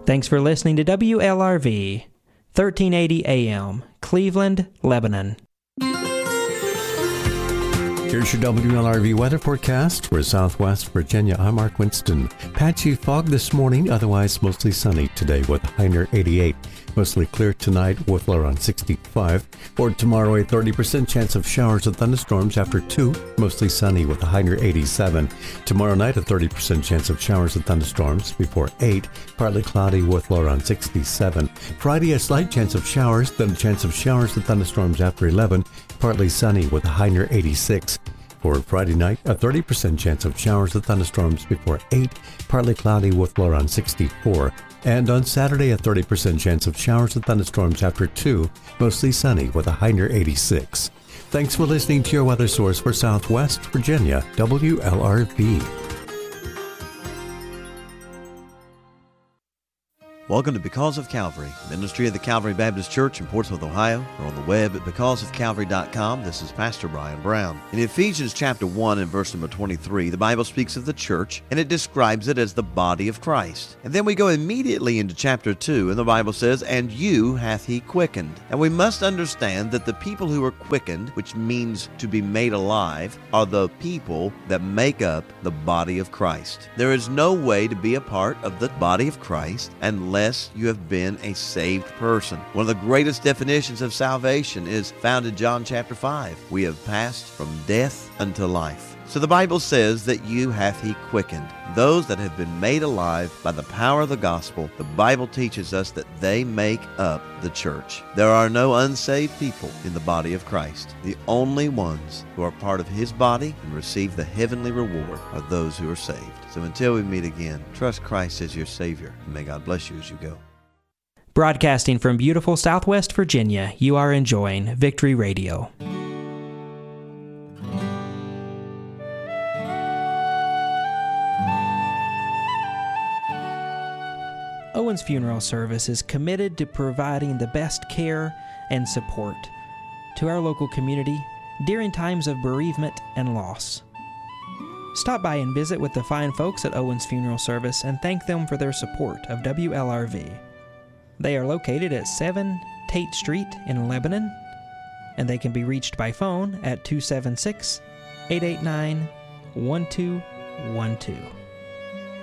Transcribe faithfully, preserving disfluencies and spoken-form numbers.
Thanks for listening to W L R V, thirteen eighty A M, Cleveland, Lebanon. Here's your W L R V weather forecast for Southwest Virginia. I'm Mark Winston. Patchy fog this morning, otherwise mostly sunny today with a high near eighty-eight. Mostly clear tonight with low around sixty-five. For tomorrow, a thirty percent chance of showers and thunderstorms after two. Mostly sunny with a high near eighty-seven. Tomorrow night, a thirty percent chance of showers and thunderstorms before eight. Partly cloudy with low around sixty-seven. Friday, a slight chance of showers, then a chance of showers and thunderstorms after eleven. Partly sunny with a high near eighty-six. For Friday night, a thirty percent chance of showers and thunderstorms before eight. Partly cloudy with low around sixty-four. And on Saturday, a thirty percent chance of showers and thunderstorms after two, mostly sunny with a high near eighty-six. Thanks for listening to your weather source for Southwest Virginia, W L R V. Welcome to Because of Calvary, ministry of the Calvary Baptist Church in Portsmouth, Ohio, or on the web at because of calvary dot com. This is Pastor Brian Brown. In Ephesians chapter one and verse number twenty-three, the Bible speaks of the church, and it describes it as the body of Christ. And then we go immediately into chapter two, and the Bible says, "And you hath he quickened." And we must understand that the people who are quickened, which means to be made alive, are the people that make up the body of Christ. There is no way to be a part of the body of Christ unless Unless you have been a saved person. One of the greatest definitions of salvation is found in John chapter five. We have passed from death unto life. So the Bible says that you hath he quickened. Those that have been made alive by the power of the gospel, the Bible teaches us that they make up the church. There are no unsaved people in the body of Christ. The only ones who are part of his body and receive the heavenly reward are those who are saved. So until we meet again, trust Christ as your Savior, and may God bless you as you go. Broadcasting from beautiful Southwest Virginia, you are enjoying Victory Radio. Owens Funeral Service is committed to providing the best care and support to our local community during times of bereavement and loss. Stop by and visit with the fine folks at Owens Funeral Service and thank them for their support of W L R V. They are located at seven Tate Street in Lebanon, and they can be reached by phone at two seven six, eight eight nine, one two one two.